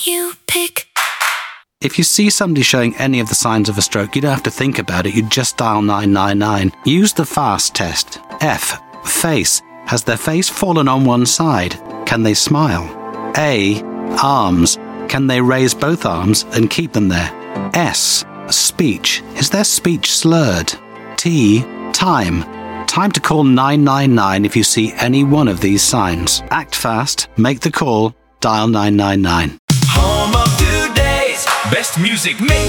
you pick? If you see somebody showing any of the signs of a stroke, you don't have to think about it. You just dial 999. Use the FAST test. F. Face. Has their face fallen on one side? Can they smile? A. Arms. Can they raise both arms and keep them there? S. Speech. Is their speech slurred? T. Time. Time to call 999 if you see any one of these signs. Act fast, make the call, dial 999. Home of today's best music made